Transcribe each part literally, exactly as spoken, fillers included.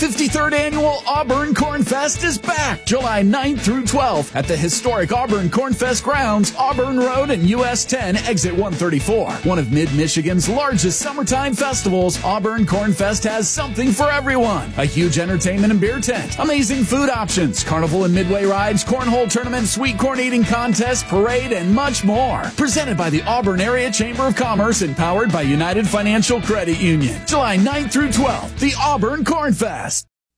fifty-third Annual Auburn Corn Fest is back July ninth through twelfth at the historic Auburn Corn Fest grounds, Auburn Road and U S ten, exit one thirty-four. One of Mid-Michigan's largest summertime festivals, Auburn Corn Fest has something for everyone. A huge entertainment and beer tent, amazing food options, carnival and midway rides, cornhole tournament, sweet corn eating contest, parade, and much more. Presented by the Auburn Area Chamber of Commerce and powered by United Financial Credit Union. July ninth through twelfth, the Auburn Corn Fest.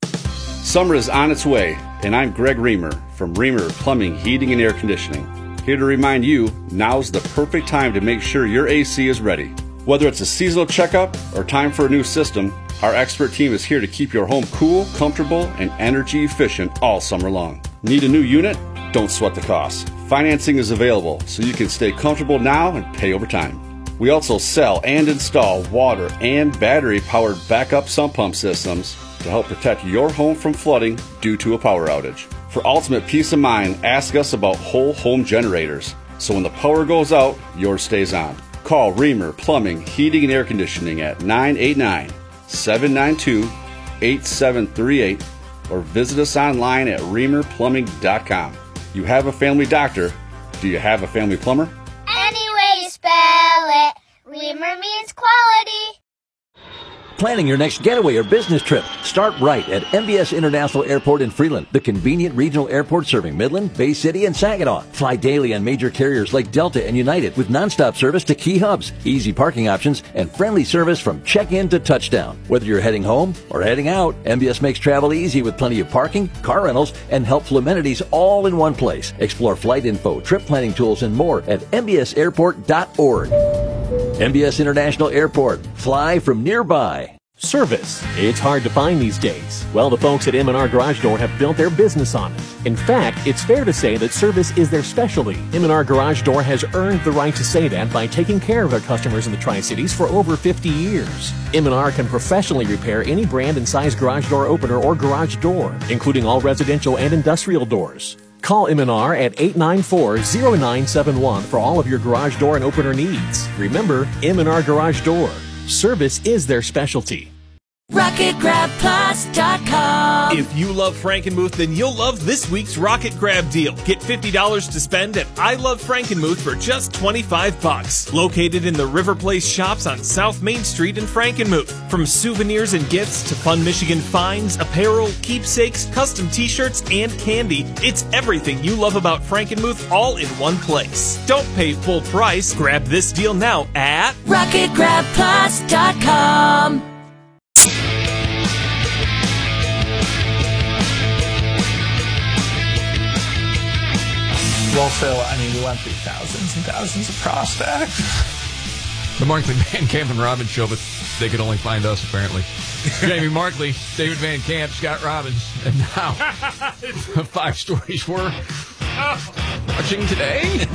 Summer is on its way, and I'm Greg Reamer from Reamer Plumbing, Heating, and Air Conditioning. Here to remind you, now's the perfect time to make sure your A C is ready. Whether it's a seasonal checkup or time for a new system, our expert team is here to keep your home cool, comfortable, and energy efficient all summer long. Need a new unit? Don't sweat the cost. Financing is available, so you can stay comfortable now and pay over time. We also sell and install water and battery-powered backup sump pump systems to help protect your home from flooding due to a power outage. For ultimate peace of mind, ask us about whole home generators, so when the power goes out, yours stays on. Call Reamer Plumbing, Heating, and Air Conditioning at nine eight nine, seven nine two, eight seven three eight or visit us online at reamer plumbing dot com. You have a family doctor. Do you have a family plumber? Any way you spell it, Reamer means quality. Planning your next getaway or business trip? Start right at M B S International Airport in Freeland, the convenient regional airport serving Midland, Bay City, and Saginaw. Fly daily on major carriers like Delta and United with nonstop service to key hubs, easy parking options, and friendly service from check-in to touchdown. Whether you're heading home or heading out, M B S makes travel easy with plenty of parking, car rentals, and helpful amenities all in one place. Explore flight info, trip planning tools, and more at m b s airport dot org. M B S International Airport. Fly from nearby. Service. It's hard to find these days. Well, the folks at M and R Garage Door have built their business on it. In fact, it's fair to say that service is their specialty. M and R Garage Door has earned the right to say that by taking care of their customers in the Tri-Cities for over fifty years. M and R can professionally repair any brand and size garage door opener or garage door, including all residential and industrial doors. Call M and R at eight nine four, zero nine seven one for all of your garage door and opener needs. Remember, M and R Garage Door. Service is their specialty. rocket grab plus dot com. If you love Frankenmuth, then you'll love this week's Rocket Grab deal. Get fifty dollars to spend at I Love Frankenmuth for just twenty-five bucks. Located in the River Place shops on South Main Street in Frankenmuth. From souvenirs and gifts to fun Michigan finds, apparel, keepsakes, custom t-shirts, and candy, it's everything you love about Frankenmuth all in one place. Don't pay full price. Grab this deal now at rocket grab plus dot com. Well, Phil, I mean, we went through thousands and thousands of prospects. The Markley Van Camp and Robbins show, but they could only find us, apparently. Jamie Markley, David Van Camp, Scott Robbins, and now five stories we're watching today.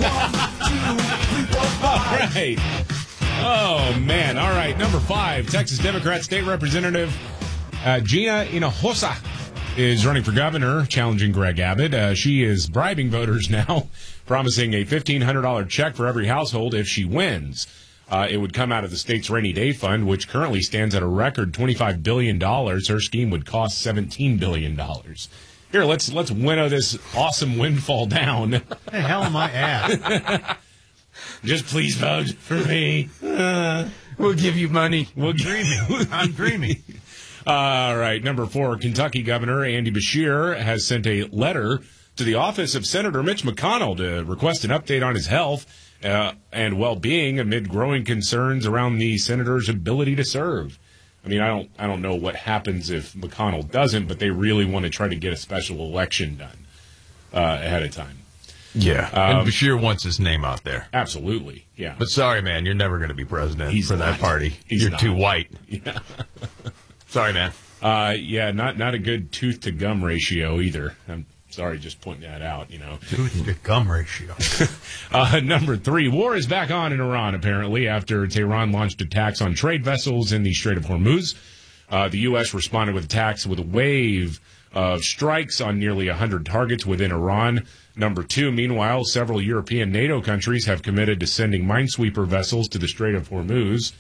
All right. Oh, man. All right. Number five, Texas Democrat State Representative uh, Gina Hinojosa is running for governor, challenging Greg Abbott. Uh, she is bribing voters now, promising a fifteen hundred dollars check for every household if she wins. Uh, it would come out of the state's rainy day fund, which currently stands at a record twenty-five billion dollars. Her scheme would cost seventeen billion dollars. Here, let's let's winnow this awesome windfall down. What the hell am I at? Just please vote for me. Uh, we'll give you money. We'll dreaming. I'm dreaming. All right, number four, Kentucky Governor Andy Beshear has sent a letter to the office of Senator Mitch McConnell to request an update on his health uh, and well-being amid growing concerns around the senator's ability to serve. I mean, I don't, I don't know what happens if McConnell doesn't, but they really want to try to get a special election done uh, ahead of time. Yeah, um, and Beshear wants his name out there. Absolutely, yeah. But sorry, man, you're never going to be president He's for not. that party. He's you're not. too white. Yeah. Sorry, man. Uh, yeah, not not a good tooth to gum ratio either. I'm sorry, just pointing that out. You know, tooth to gum ratio. uh, number three, war is back on in Iran apparently after Tehran launched attacks on trade vessels in the Strait of Hormuz. Uh, the U S responded with attacks with a wave of strikes on nearly one hundred targets within Iran. Number two, meanwhile, several European NATO countries have committed to sending minesweeper vessels to the Strait of Hormuz.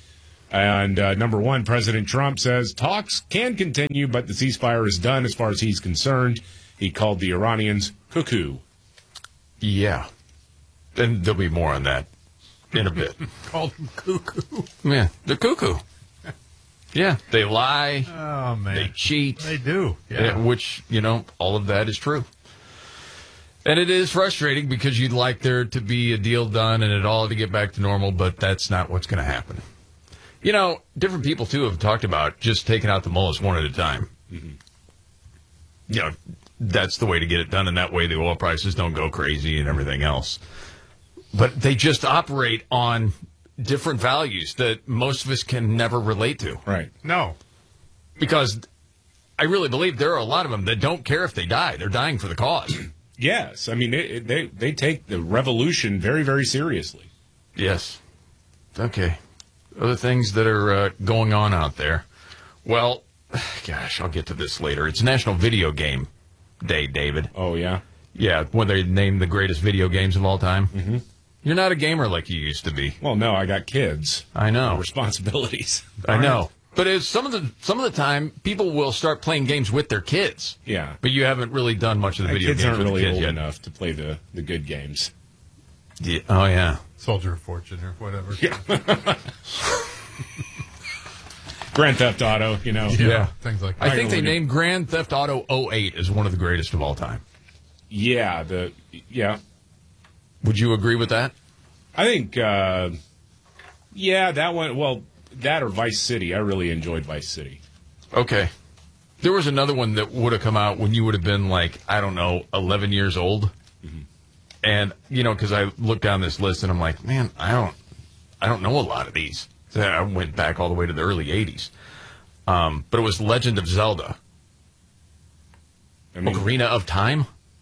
And uh, number one, President Trump says talks can continue, but the ceasefire is done as far as he's concerned. He called the Iranians cuckoo. Yeah. And there'll be more on that in a bit. Called them cuckoo. Yeah, they're cuckoo. Yeah, they lie. Oh, man. They cheat. They do. Yeah. Yeah, which, you know, all of that is true. And it is frustrating because you'd like there to be a deal done and it all to get back to normal, but that's not what's going to happen. You know, different people, too, have talked about just taking out the mullahs one at a time. Mm-hmm. You know, that's the way to get it done, and that way the oil prices don't go crazy and everything else. But they just operate on different values that most of us can never relate to. Right. No. Because I really believe there are a lot of them that don't care if they die. They're dying for the cause. Yes. I mean, they, they, they take the revolution very, very seriously. Yes. Okay. Other things that are uh, going on out there. Well, gosh, I'll get to this later. It's National Video Game Day, David. Oh, yeah? Yeah, when they name the greatest video games of all time. Mm-hmm. You're not a gamer like you used to be. Well, no, I got kids. I know. Responsibilities. I know. But it's some of the some of the time, people will start playing games with their kids. Yeah. But you haven't really done much of the My video kids games aren't with really the kids old yet. enough to play the, the good games. Yeah. Oh, yeah. Soldier of Fortune or whatever. Yeah. Grand Theft Auto, you know. Yeah. Yeah. Things like that. I think they named Grand Theft Auto oh eight as one of the greatest of all time. Yeah, the yeah. Would you agree with that? I think, uh, yeah, that one, well, that or Vice City. I really enjoyed Vice City. Okay. There was another one that would have come out when you would have been like, I don't know, eleven years old. Mm-hmm. And, you know, because I looked down this list and I'm like, man, I don't, I don't know a lot of these. So I went back all the way to the early eighties. Um, but it was Legend of Zelda. I mean, Ocarina of Time?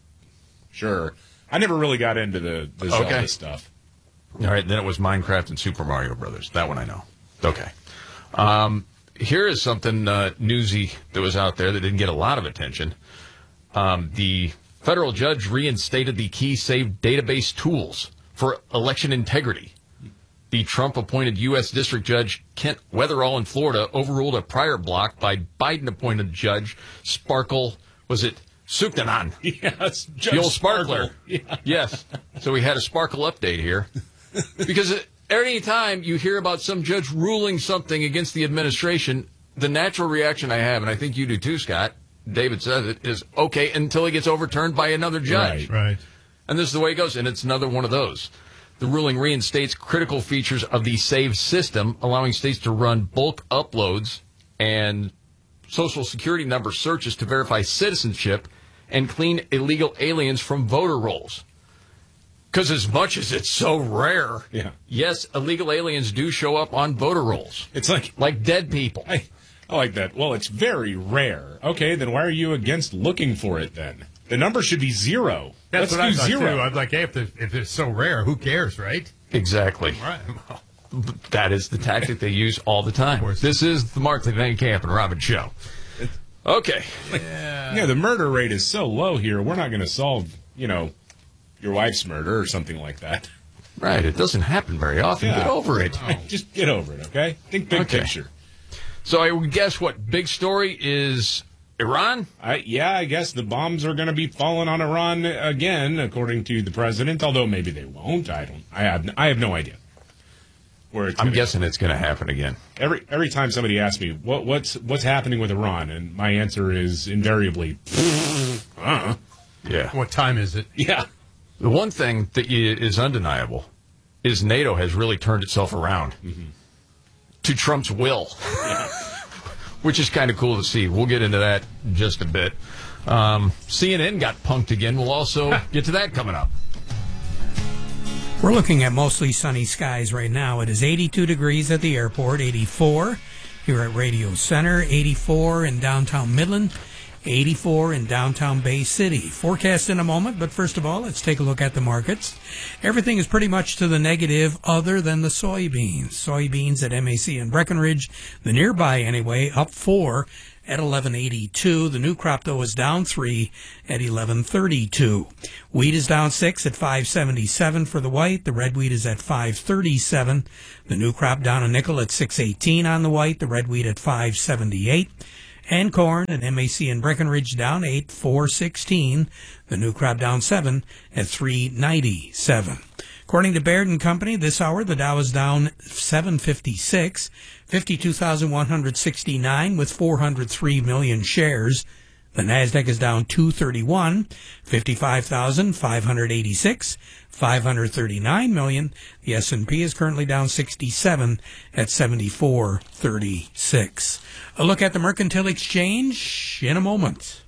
Sure. I never really got into the, the Zelda Okay. stuff. All right, then it was Minecraft and Super Mario Brothers. That one I know. Okay. Um, here is something uh, newsy that was out there that didn't get a lot of attention. Um, the federal judge reinstated the key saved database tools for election integrity. The Trump-appointed U S District Judge Kent Weatherall in Florida overruled a prior block by Biden-appointed Judge Sparkle, was it Sukdanan? Yes, Judge the old sparkler. Sparkle. Yeah. Yes. So we had a Sparkle update here. Because any time you hear about some judge ruling something against the administration, the natural reaction I have, and I think you do too, Scott, David says it, is, okay, until it gets overturned by another judge. Right. Right. And this is the way it goes, and it's another one of those. The ruling reinstates critical features of the SAVE system, allowing states to run bulk uploads and Social Security number searches to verify citizenship and clean illegal aliens from voter rolls. Because as much as it's so rare, yeah. yes, illegal aliens do show up on voter rolls. It's like like dead people. I, I like that. Well, it's very rare. Okay, then why are you against looking for it then? The number should be zero. That's Let's what I do thought, zero. too. I'm like, hey, if, the, if it's so rare, who cares, right? Exactly. Right. That is the tactic they use all the time. This is the Markley Van Camp and Robin Show. Okay. Yeah. yeah, the murder rate is so low here. We're not going to solve, you know, your wife's murder or something like that. Right. It doesn't happen very often. Yeah. Get over it. Oh. Just get over it, okay? Think big Okay. picture. So I would guess what big story is Iran? I, yeah, I guess the bombs are going to be falling on Iran again, according to the president. Although maybe they won't. I don't. I have. I have no idea. Where it's I'm gonna guessing it's going to happen again. Every every time somebody asks me what what's what's happening with Iran, and my answer is invariably, uh Yeah. What time is it? Yeah. The one thing that is undeniable is NATO has really turned itself around mm-hmm. to Trump's will, yeah. which is kind of cool to see. We'll get into that in just a bit. Um, C N N got punked again. We'll also get to that coming up. We're looking at mostly sunny skies right now. It is eighty-two degrees at the airport, eighty-four here at Radio Center, eighty-four in downtown Midland, eighty-four in downtown Bay City. Forecast in a moment, but first of all, let's take a look at the markets. Everything is pretty much to the negative other than the soybeans. Soybeans at M A C and Breckenridge, the nearby anyway, up four at eleven eighty-two. The new crop, though, is down three at eleven thirty-two. Wheat is down six at five seventy-seven for the white. The red wheat is at five thirty-seven. The new crop down a nickel at six eighteen on the white. The red wheat at five seventy-eight. And corn and M A C in Breckenridge down eight, four sixteen. The new crop down seven at three ninety-seven. According to Baird and Company, this hour the Dow is down seven fifty-six, fifty-two thousand one hundred sixty-nine with four hundred three million shares. The Nasdaq is down two thirty-one, fifty-five thousand five hundred eighty-six, five hundred thirty-nine million. The S and P is currently down sixty-seven at seventy-four thirty-six. A look at the Mercantile Exchange in a moment.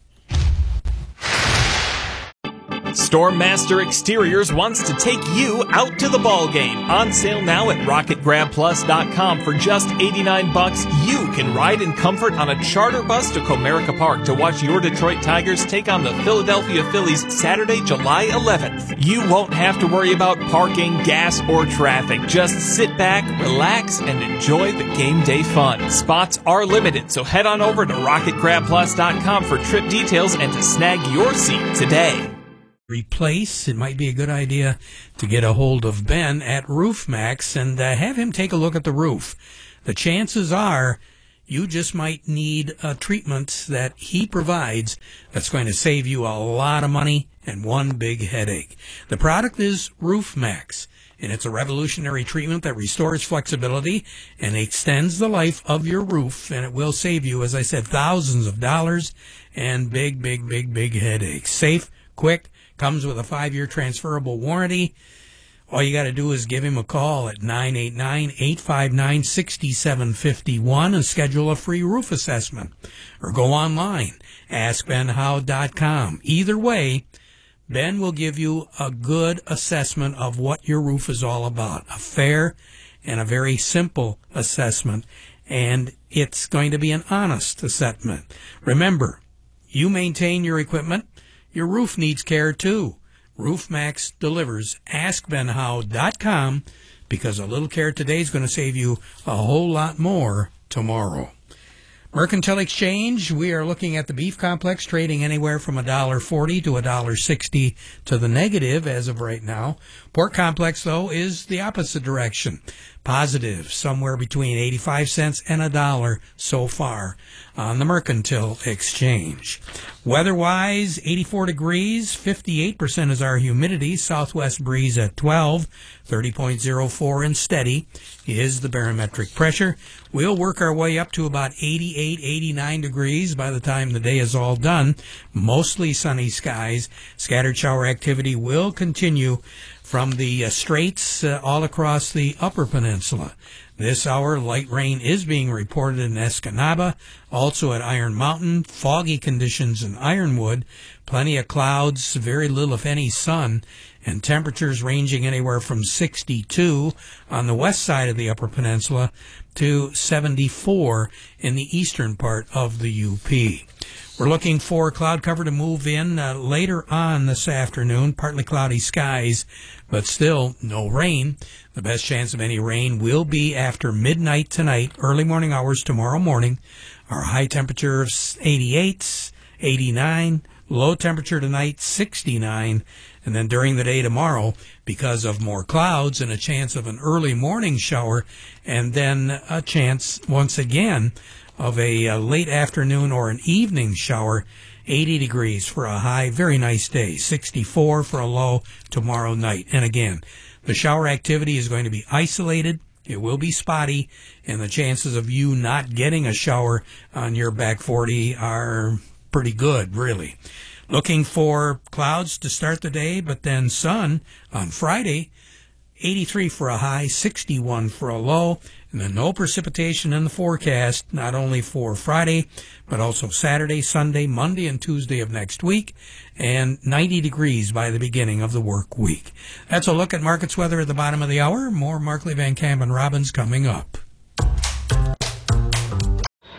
Stormmaster Exteriors wants to take you out to the ball game. On sale now at rocket grab plus dot com for just eighty-nine bucks. You can ride in comfort on a charter bus to Comerica Park to watch your Detroit Tigers take on the Philadelphia Phillies Saturday, July eleventh. You won't have to worry about parking, gas, or traffic. Just sit back, relax, and enjoy the game day fun. Spots are limited, so head on over to rocket grab plus dot com for trip details and to snag your seat today. Replace, it might be a good idea to get a hold of Ben at RoofMax and uh, have him take a look at the roof. The chances are you just might need a treatment that he provides that's going to save you a lot of money and one big headache. The product is RoofMax, and it's a revolutionary treatment that restores flexibility and extends the life of your roof, and it will save you, as I said, thousands of dollars and big, big, big, big headaches. Safe, quick, comes with a five-year transferable warranty. All you got to do is give him a call at nine eight nine, eight five nine, six seven five one and schedule a free roof assessment. Or go online, ask ben how dot com. Either way, Ben will give you a good assessment of what your roof is all about. A fair and a very simple assessment. And it's going to be an honest assessment. Remember, you maintain your equipment. Your roof needs care, too. RoofMax delivers. ask ben how dot com, because a little care today is going to save you a whole lot more tomorrow. Mercantile Exchange, we are looking at the beef complex trading anywhere from one dollar forty to one dollar sixty to the negative as of right now. Pork complex, though, is the opposite direction. Positive, somewhere between eighty-five cents and a dollar so far on the Mercantile Exchange. Weather-wise, eighty-four degrees, fifty-eight percent is our humidity, southwest breeze at twelve, thirty point oh four and steady is the barometric pressure. We'll work our way up to about eighty-eight, eighty-nine degrees by the time the day is all done. Mostly sunny skies. Scattered shower activity will continue from the uh, straits uh, all across the upper peninsula. This hour, light rain is being reported in Escanaba, also at Iron Mountain. Foggy conditions in Ironwood, plenty of clouds, very little if any sun, and temperatures ranging anywhere from sixty-two on the west side of the upper peninsula to seventy-four in the eastern part of the U P. We're looking for cloud cover to move in uh, later on this afternoon. Partly cloudy skies, but still no rain. The best chance of any rain will be after midnight tonight, early morning hours tomorrow morning. Our high temperature of eighty-eight, eighty-nine, low temperature tonight sixty-nine, and then during the day tomorrow, because of more clouds and a chance of an early morning shower, and then a chance once again of a, a late afternoon or an evening shower, eighty degrees for a high, very nice day, sixty-four for a low tomorrow night. And again, the shower activity is going to be isolated, it will be spotty, and the chances of you not getting a shower on your back forty are pretty good, really. Looking for clouds to start the day, but then sun on Friday, eighty-three for a high, sixty-one for a low, and then no precipitation in the forecast, not only for Friday, but also Saturday, Sunday, Monday, and Tuesday of next week, and ninety degrees by the beginning of the work week. That's a look at markets weather at the bottom of the hour. More Markley, Van Camp, and Robbins coming up.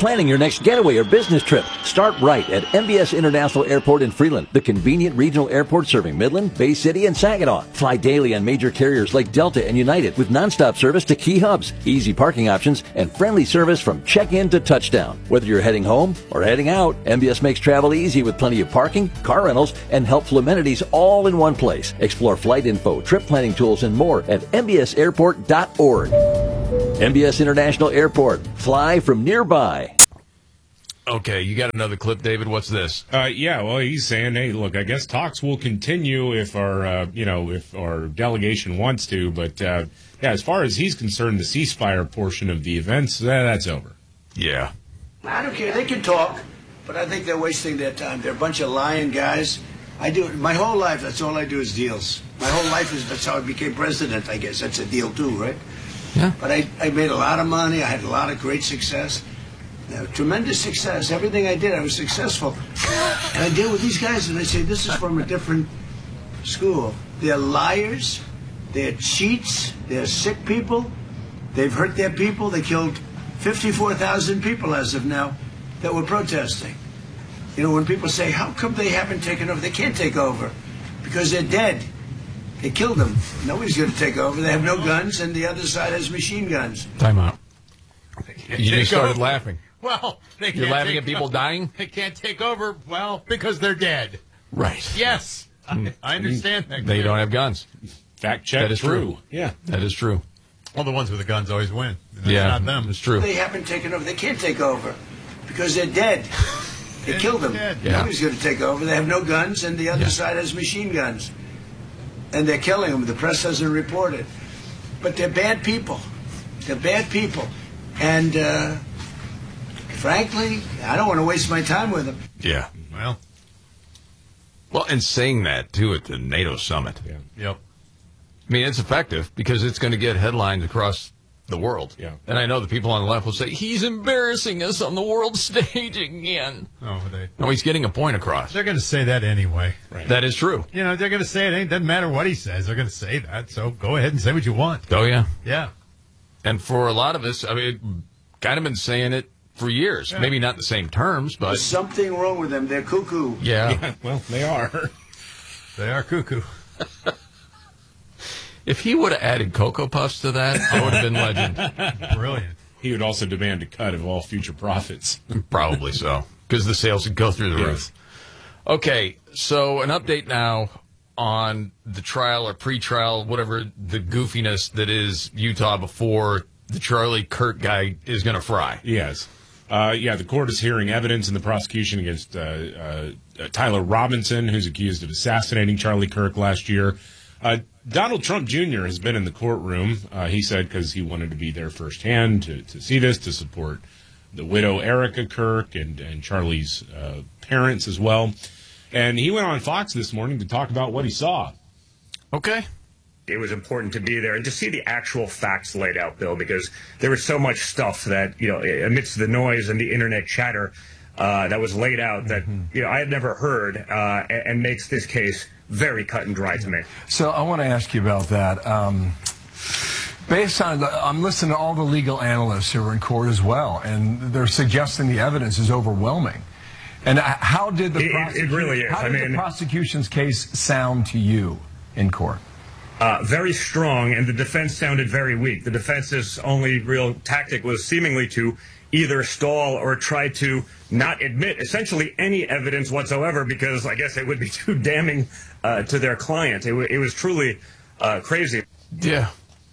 Planning your next getaway or business trip? Start right at M B S International Airport in Freeland, the convenient regional airport serving Midland, Bay City, and Saginaw. Fly daily on major carriers like Delta and United with nonstop service to key hubs, easy parking options, and friendly service from check-in to touchdown. Whether you're heading home or heading out, M B S makes travel easy with plenty of parking, car rentals, and helpful amenities all in one place. Explore flight info, trip planning tools, and more at m b s airport dot org. M B S International Airport. Fly from nearby. Okay, you got another clip, David. What's this? Uh, yeah, well, he's saying, hey, look, I guess talks will continue if our, uh, you know, if our delegation wants to. But, uh, yeah, as far as he's concerned, the ceasefire portion of the events, uh, that's over. Yeah. I don't care. They can talk, but I think they're wasting their time. They're a bunch of lying guys. I do my whole life. That's all I do is deals. My whole life is that's how I became president. I guess that's a deal too, right? Yeah. But I, I made a lot of money. I had a lot of great success. Uh, tremendous success. Everything I did, I was successful. And I deal with these guys, and I say, this is from a different school. They're liars. They're cheats. They're sick people. They've hurt their people. They killed fifty-four thousand people as of now that were protesting. You know, when people say, how come they haven't taken over? They can't take over because they're dead. They killed them. Nobody's going to take over. They have no guns, and the other side has machine guns. Time out. You just started over. laughing. Well, they You're can't laughing take at people over. dying? They can't take over, well, because they're dead. Right. Yes. I, I understand that. They don't have guns. Fact check. That is true. true. Yeah. That is true. Well, the ones with the guns always win. That's yeah, not them. It's true. They haven't taken over. They can't take over because they're dead. They killed them. Dead. Yeah. Nobody's going to take over. They have no guns, and the other Yeah. side has machine guns. And they're killing them. The press doesn't report it. But they're bad people. They're bad people. And, uh, frankly, I don't want to waste my time with them. Yeah. Well. Well, and saying that, too, at the NATO summit. Yeah. Yep. I mean, it's effective because it's going to get headlines across the world. Yeah. And I know the people on the left will say, he's embarrassing us on the world stage again. Oh, they, No, he's getting a point across. they're going to say that anyway. Right. That is true. You know, they're going to say it. It doesn't matter what he says. They're going to say that. So go ahead and say what you want. Oh, yeah. Yeah. And for a lot of us, I mean, kind of been saying it for years. Yeah. Maybe not in the same terms, but There's something wrong with them. They're cuckoo. yeah. Yeah, well, they are. They are cuckoo. If he would have added Cocoa Puffs to that, it would have been legend. Brilliant. He would also demand a cut of all future profits. Probably so, because the sales would go through the Yes. roof. Okay, so an update now on the trial or pre-trial, whatever the goofiness that is Utah before the Charlie Kirk guy is going to fry. Yes. Uh, yeah, the court is hearing evidence in the prosecution against uh, uh, Tyler Robinson, who's accused of assassinating Charlie Kirk last year. Uh, Donald Trump Junior has been in the courtroom, uh, he said, because he wanted to be there firsthand to, to see this, to support the widow Erica Kirk and, and Charlie's uh, parents as well. And he went on Fox this morning to talk about what he saw. Okay. It was important to be there and to see the actual facts laid out, Bill, because there was so much stuff that, you know, amidst the noise and the internet chatter uh, that was laid out that, you know, I had never heard uh, and, and makes this case very cut and dry to me. So I want to ask you about that. Um, based on, the, I'm listening to all the legal analysts who are in court as well, and they're suggesting the evidence is overwhelming. And how did the It, it really is. How did I mean, the prosecution's case sound to you in court? Uh, very strong, and the defense sounded very weak. The defense's only real tactic was seemingly to either stall or try to not admit essentially any evidence whatsoever, because I guess it would be too damning uh, to their client. It, w- it was truly uh, crazy. Yeah.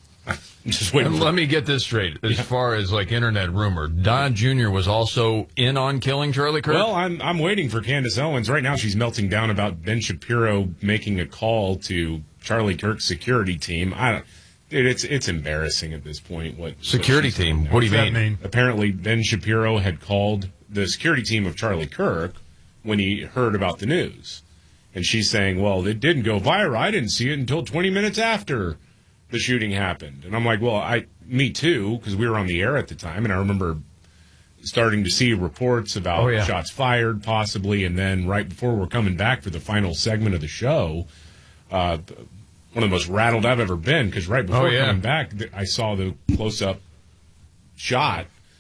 Just waiting And for- let me get this straight. As far as like internet rumor, Don Junior was also in on killing Charlie Kirk? Well, I'm I'm waiting for Candace Owens. Right now she's melting down about Ben Shapiro making a call to Charlie Kirk's security team. I don't Dude, it's it's embarrassing at this point. What Security what she's team? doing there. What do you mean? mean? Apparently, Ben Shapiro had called the security team of Charlie Kirk when he heard about the news, and she's saying, "Well, it didn't go viral. I didn't see it until twenty minutes after the shooting happened." And I'm like, "Well, I, me too, because we were on the air at the time, and I remember starting to see reports about Oh, yeah. shots fired, possibly, and then right before we're coming back for the final segment of the show." Uh, one of the most rattled I've ever been, because right before Oh, yeah. coming back, th- I saw the close-up shot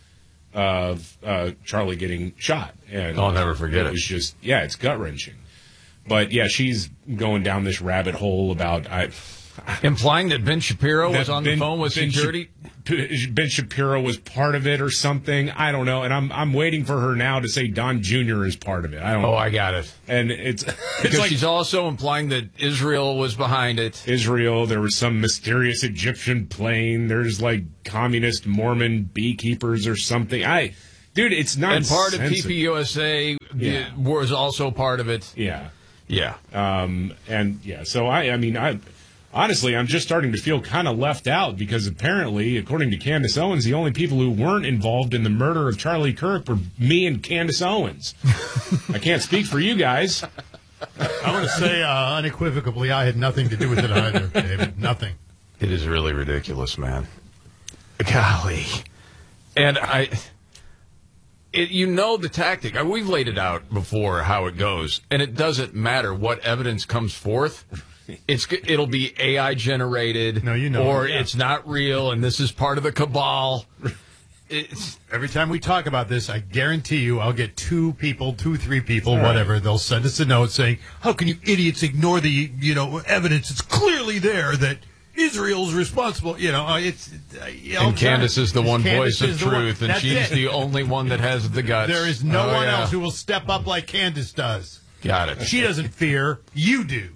of uh, Charlie getting shot. And I'll never forget it. it. was just, yeah, it's gut-wrenching. But, yeah, she's going down this rabbit hole about... I, Implying that Ben Shapiro that was on ben, the phone with Ben security? Sh- Ben Shapiro was part of it or something. I don't know. And I'm I'm waiting for her now to say Don Junior is part of it. I don't Oh, know. I got it. And it's... it's Because like she's also implying that Israel was behind it. Israel, there was some mysterious Egyptian plane. There's, like, communist Mormon beekeepers or something. I... Dude, it's not... And part of P P U S A Yeah. was also part of it. Yeah. Yeah. Um, and, yeah, so I, I mean, I... Honestly, I'm just starting to feel kind of left out because apparently, according to Candace Owens, the only people who weren't involved in the murder of Charlie Kirk were me and Candace Owens. I can't speak for you guys. I want to say uh, unequivocally, I had nothing to do with it either, David. Nothing. It is really ridiculous, man. Golly. And I... It, you know the tactic. Uh, We've laid it out before how it goes, and it doesn't matter what evidence comes forth. It's it'll be A I generated, no, you know, or yeah. it's not real, and this is part of the cabal. It's, Every time we talk about this, I guarantee you I'll get two people, two, three people, All whatever. right. They'll send us a note saying, how can you idiots ignore the, you know, evidence? It's clearly there that Israel's responsible. You know, uh, it's... Uh, and Candace is the one Candace voice of is the one- truth, and that's she's it. the only one that has the guts. There is no Oh, one yeah. else who will step up like Candace does. Got it. She doesn't fear. You do.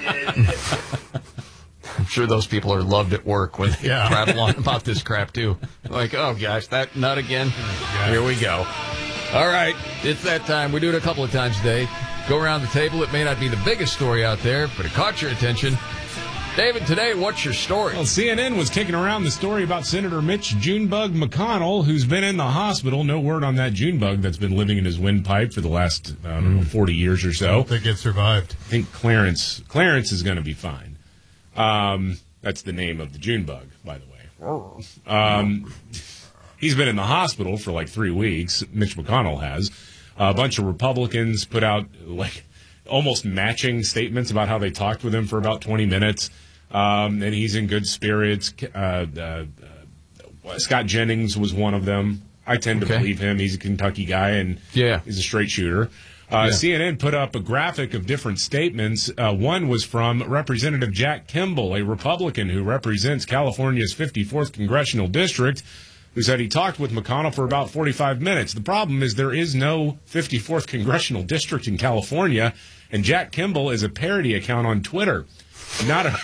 I'm sure those people are loved at work when they Yeah. prattle on about this crap, too. Like, oh, gosh, that nut again? Here we go. All right, it's that time. We do it a couple of times a day. Go around the table. It may not be the biggest story out there, but it caught your attention. David, today, what's your story? Well, C N N was kicking around the story about Senator Mitch Junebug McConnell, who's been in the hospital. No word on that Junebug that's been living in his windpipe for the last, I don't know, forty years or I so. don't think it survived. I think Clarence Clarence is going to be fine. Um, that's the name of the Junebug, by the way. Um, he's been in the hospital for like three weeks. Mitch McConnell has. A bunch of Republicans put out like almost matching statements about how they talked with him for about twenty minutes. Um, and he's in good spirits. Uh, uh, uh, Scott Jennings was one of them. I tend to Okay. believe him. He's a Kentucky guy, and Yeah. he's a straight shooter. Uh, Yeah. C N N put up a graphic of different statements. Uh, one was from Representative Jack Kimball, a Republican who represents California's fifty-fourth Congressional District, who said he talked with McConnell for about forty-five minutes. The problem is there is no fifty-fourth Congressional District in California, and Jack Kimball is a parody account on Twitter. Not a...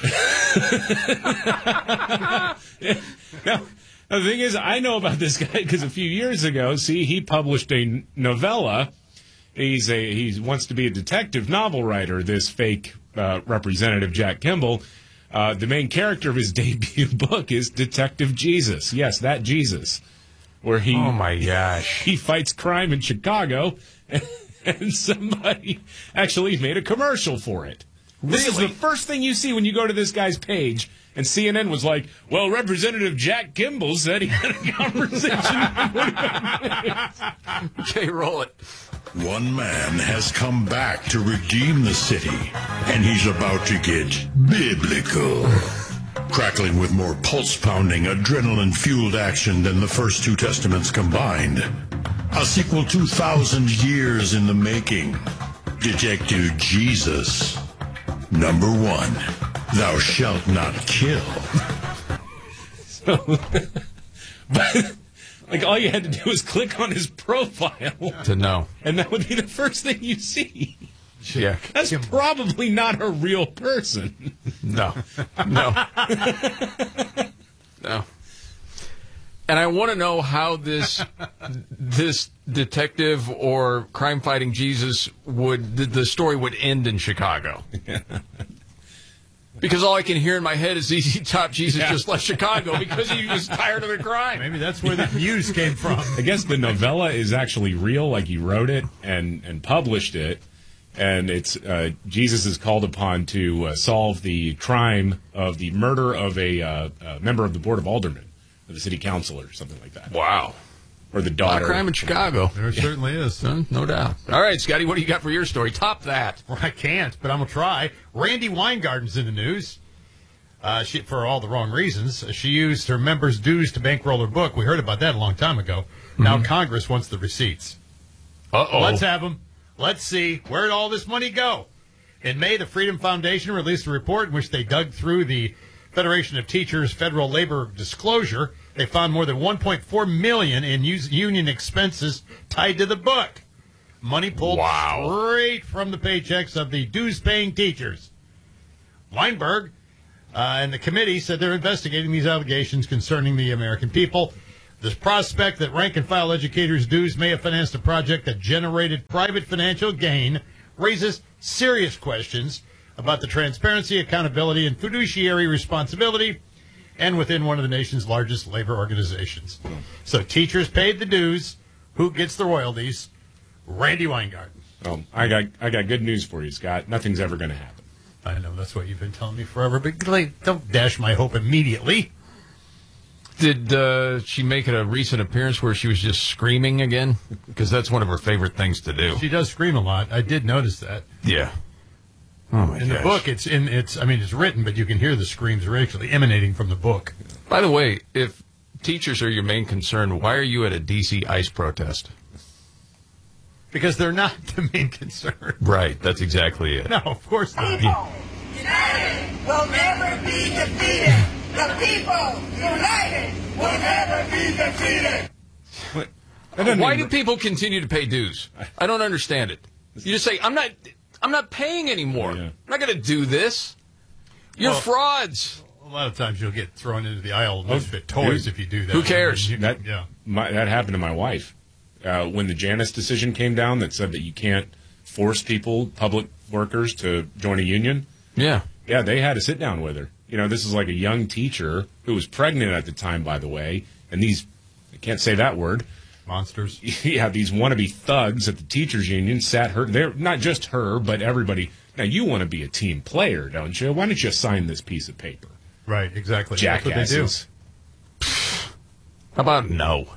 Now, the thing is, I know about this guy because a few years ago, see, he published a novella. He's a he wants to be a detective novel writer. This fake uh, representative Jack Kimball. Uh, the main character of his debut book is Detective Jesus. Yes, that Jesus, where he Oh, my gosh. he fights crime in Chicago, and, and somebody actually made a commercial for it. This is the first thing you see when you go to this guy's page. And C N N was like, well, Representative Jack Kimball said he had a conversation. Okay, roll it. One man has come back to redeem the city, and he's about to get biblical. Crackling with more pulse-pounding, adrenaline-fueled action than the first two testaments combined. A sequel two thousand years in the making. Detective Jesus. Number one, thou shalt not kill. So, but, like, all you had to do was click on his profile To know. and that would be the first thing you see. Yeah. That's probably not a real person. No. No. No. And I want to know how this this detective or crime fighting Jesus would the, the story would end in Chicago. Because all I can hear in my head is Z Z Top Jesus Yeah. just left Chicago because he was tired of the crime. Maybe that's where the news came from. I guess the novella is actually real, like he wrote it and, and published it. And it's uh, Jesus is called upon to uh, solve the crime of the murder of a, uh, a member of the Board of Aldermen, or the city council, or something like that. Wow. Or the A lot daughter. of crime in Chicago. There certainly is. Uh, no doubt. All right, Scotty, what do you got for your story? Top that. Well, I can't, but I'm going to try. Randy Weingarten's in the news. Uh, she, for all the wrong reasons. She used her members' dues to bankroll her book. We heard about that a long time ago. Now Congress wants the receipts. Uh-oh. Let's have them. Let's see, where'd all this money go? In May, the Freedom Foundation released a report in which they dug through the Federation of Teachers federal labor disclosure. They found more than one point four million dollars in us- union expenses tied to the book. Money pulled Wow. straight from the paychecks of the dues-paying teachers. Weinberg uh, and the committee said they're investigating these allegations concerning the American people. The prospect that rank-and-file educators' dues may have financed a project that generated private financial gain raises serious questions about the transparency, accountability, and fiduciary responsibility, and within one of the nation's largest labor organizations. So teachers paid the dues. Who gets the royalties? Randy Weingarten. Oh, I got I got good news for you, Scott. Nothing's ever going to happen. I know, that's what you've been telling me forever, but like, don't dash my hope immediately. Did uh, she make it a recent appearance where she was just screaming again? Because that's one of her favorite things to do. She does scream a lot. I did notice that. Yeah. Oh, my In gosh. the book, it's in it's. I mean, it's written, but you can hear the screams are actually emanating from the book. By the way, if teachers are your main concern, why are you at a D C ICE protest? Because they're not the main concern. Right, that's exactly it. No, of course not. People united will never be defeated. The people united will never be defeated. Why do people continue to pay dues? I don't understand it. You just say, I'm not I'm not paying anymore. I'm not going to do this. You're Well, frauds. A lot of times you'll get thrown into the aisle of misfit toys dude. if you do that. Who cares? You- That, yeah. my, that happened to my wife. Uh, when the Janus decision came down that said that you can't force people, public workers, to join a union. Yeah. Yeah, they had to sit down with her. You know, this is like a young teacher who was pregnant at the time, by the way, and these, I can't say that word. Monsters. Yeah, these wannabe thugs at the teachers union sat her, they're not just her, but everybody. Now, you want to be a team player, don't you? Why don't you sign this piece of paper? Right, exactly. Jackasses. That's what How about no?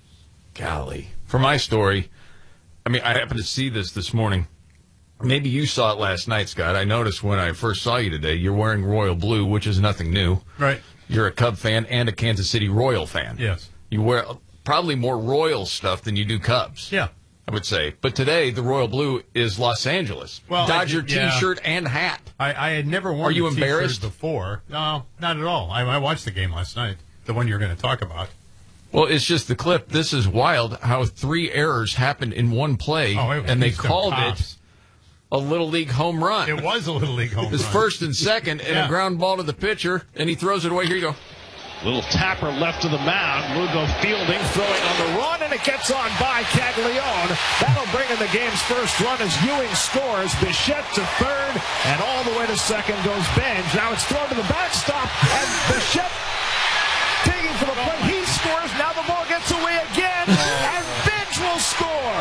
Golly. For my story, I mean, I happened to see this this morning. Maybe you saw it last night, Scott. I noticed when I first saw you today, you're wearing royal blue, which is nothing new. Right. You're a Cub fan and a Kansas City Royal fan. Yes. You wear probably more Royal stuff than you do Cubs. Yeah. I would say. But today, the royal blue is Los Angeles. Well, Dodger I did- yeah. T-shirt and hat. I, I had never worn Are you a t-shirt embarrassed? before. No, not at all. I, I watched the game last night, the one you're going to talk about. Well, it's just the clip. This is wild how three errors happened in one play, Oh, it was and they Houston called Pops. it a Little League home run. It was a Little League home It was run. first and second, and Yeah. a ground ball to the pitcher, and he throws it away. Here you go. Little tapper left to the mound. Lugo fielding, throwing on the run, and it gets on by Caglione. That'll bring in the game's first run as Ewing scores. Bichette to third, and all the way to second goes Benj. Now it's thrown to the backstop, and Bichette taking for the plate. He scores. Now the ball gets away again, and Benj will score.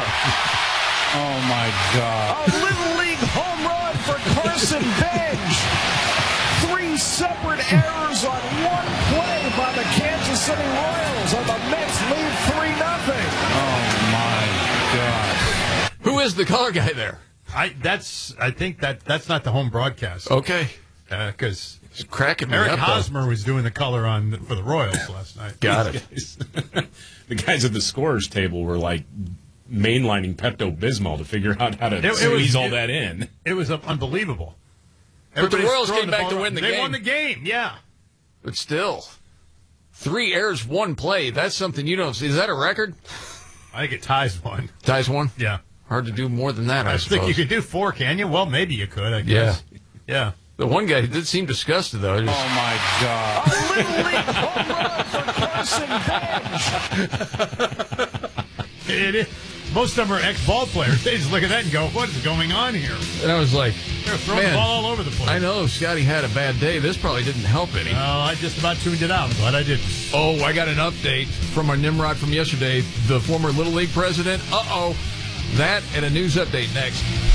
Oh, my God. A Little League home run for Carson Benj. Three separate errors on one play by the Kansas City Royals, and the Mets lead three nothing. Oh, my God. Who is the color guy there? I that's I think that that's not the home broadcast. Okay. Because It's cracking me Eric up, though. Hosmer was doing the color on for the Royals last night. Got it. The guys at the scorers table were like mainlining Pepto-Bismol to figure out how to It- it squeeze was- all it- that in. It was uh, unbelievable. But the Everybody's Royals throwing came the back ball to around. win the they game. won the game, yeah. But still, three errors, one play. That's something you don't see. Is that a record? I think it ties one. Ties one? Yeah. Hard to do more than that, I, I suppose. think you could do four, can you? Well, maybe you could, I guess. Yeah. Yeah. The one guy did seem disgusted, though. Just, Oh, my God. A Little League home run for Carson Benj. It is. Most of them are ex-ball players. They just look at that and go, what is going on here? and I was like, They're throwing man, the ball all over the place. I know Scotty had a bad day. This probably didn't help any. Oh, I just about tuned it out. I'm glad I didn't. Oh, I got an update from our Nimrod from yesterday, the former Little League president. Uh-oh. That and a news update next.